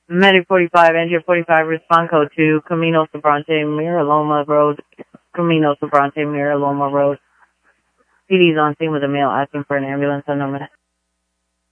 Medic 45, Engine 45, respond code to Camino Sobrante, Miraloma Road. Camino Sobrante, Miraloma Road. PD's on scene with a male asking for an ambulance on the